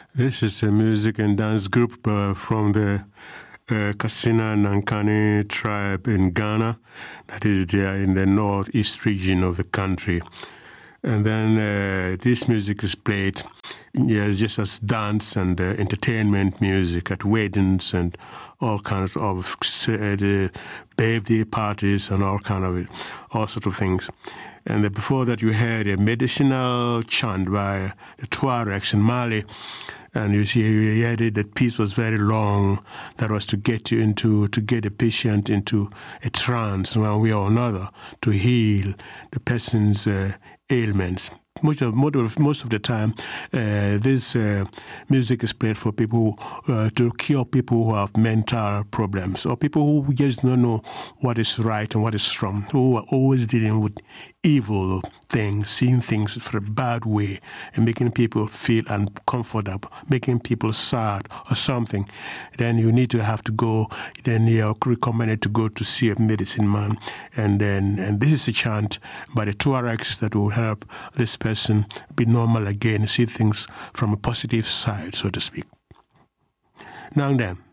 This is a music and dance group from the Kassina Nankani tribe in Ghana, that is there in the northeast region of the country. And then this music is played just as dance and entertainment music at weddings and all kinds of birthday parties and all sorts of things. And before that, you heard a medicinal chant by the Tuaregs in Mali. And you heard it, that piece was very long. That was to get a patient into a trance one way or another to heal the person's ailments. Most of the time, this music is played for people to cure people who have mental problems or people who just don't know what is right and what is wrong, who are always dealing with evil things, seeing things for a bad way and making people feel uncomfortable, making people sad or something. Then you need to have to go, then you're recommended to go to see a medicine man. And this is a chant by the Tuaregs that will help this person be normal again, see things from a positive side, so to speak. Now then,